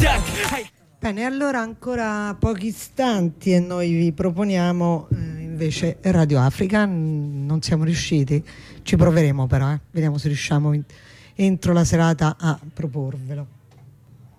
Bene, allora ancora pochi istanti e noi vi proponiamo invece Radio Africa. Non siamo riusciti, ci proveremo però, vediamo se riusciamo entro la serata a proporvelo.